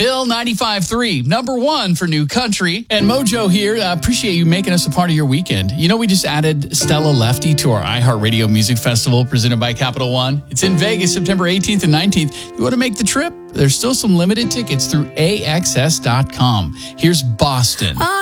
Bill 95.3, number one for new country. And Mojo here, appreciate you making us a part of your weekend. You know, we just added Stella Lefty to our iHeartRadio Music Festival presented by Capital One. It's in Vegas, September 18th and 19th. You want to make the trip? There's still some limited tickets through AXS.com. Here's Boston.